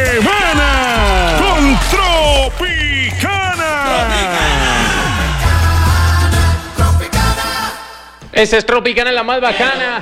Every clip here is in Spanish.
semana con Tropicana. Esta es Tropicana, la más bacana.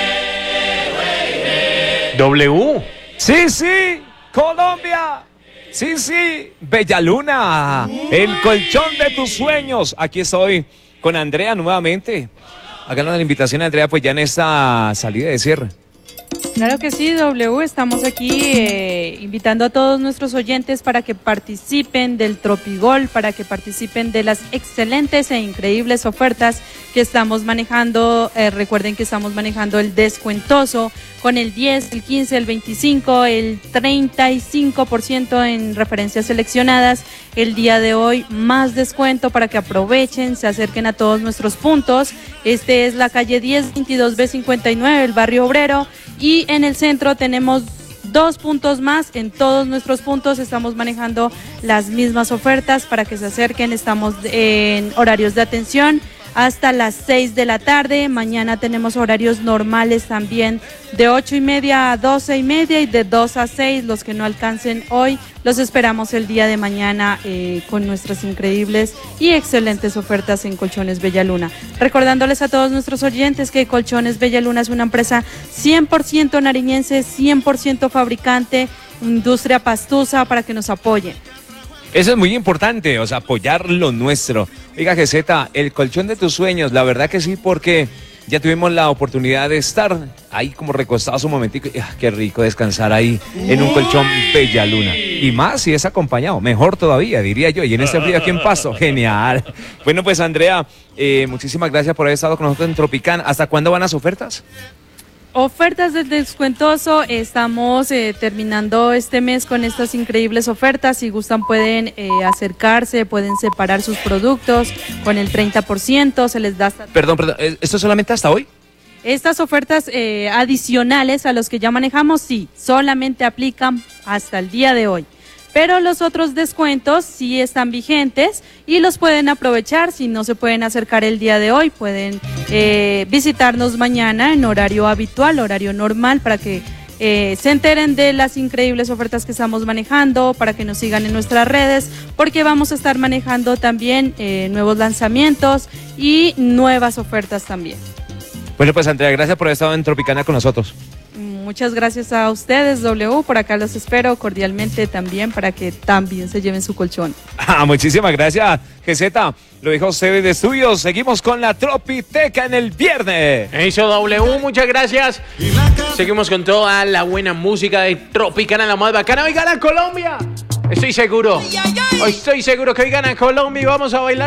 W. Sí, Colombia. Sí, Bellaluna, el colchón de tus sueños. Aquí estoy con Andrea nuevamente. Háganos la invitación a Andrea, pues ya en esta salida de cierre. Claro que sí, W, estamos aquí invitando a todos nuestros oyentes para que participen del Tropigol, para que participen de las excelentes e increíbles ofertas que estamos manejando. Recuerden que estamos manejando el descuentoso con el 10, el 15, el 25, el 35% en referencias seleccionadas. El día de hoy más descuento para que aprovechen, se acerquen a todos nuestros puntos. Este es la calle 1022B59, el barrio obrero. Y en el centro tenemos 2 puntos más. En todos nuestros puntos estamos manejando las mismas ofertas para que se acerquen. Estamos en horarios de atención hasta las 6 de la tarde. Mañana tenemos horarios normales también de 8:30 a 12:30 y de 2 a 6. Los que no alcancen hoy, los esperamos el día de mañana con nuestras increíbles y excelentes ofertas en Colchones Bellaluna. Recordándoles a todos nuestros oyentes que Colchones Bellaluna es una empresa 100% nariñense, 100% fabricante, industria pastusa, para que nos apoyen. Eso es muy importante, o sea, apoyar lo nuestro. Oiga, GZ, el colchón de tus sueños, la verdad que sí, porque ya tuvimos la oportunidad de estar ahí como recostados un momentico. Qué rico descansar ahí en un colchón Bellaluna. Y más si es acompañado, mejor todavía, diría yo. Y en este frío aquí en Pasto, genial. Bueno, pues Andrea, muchísimas gracias por haber estado con nosotros en Tropicana. ¿Hasta cuándo van las ofertas? Ofertas del descuentoso, estamos terminando este mes con estas increíbles ofertas. Si gustan pueden acercarse, pueden separar sus productos con el 30%, se les da hasta... Perdón, ¿esto es solamente hasta hoy? Estas ofertas adicionales a los que ya manejamos, sí, solamente aplican hasta el día de hoy. Pero los otros descuentos sí están vigentes y los pueden aprovechar. Si no se pueden acercar el día de hoy, pueden visitarnos mañana en horario habitual, horario normal, para que se enteren de las increíbles ofertas que estamos manejando, para que nos sigan en nuestras redes, porque vamos a estar manejando también nuevos lanzamientos y nuevas ofertas también. Bueno, pues Andrea, gracias por haber estado en Tropicana con nosotros. Muchas gracias a ustedes, W. Por acá los espero cordialmente también para que también se lleven su colchón. Muchísimas gracias, GZ. Lo dijo usted de estudios. Seguimos con la Tropiteca en el viernes. Eso, W, muchas gracias. Seguimos con toda la buena música de Tropicana, la más bacana. Hoy gana Colombia. Estoy seguro que hoy gana Colombia y vamos a bailar.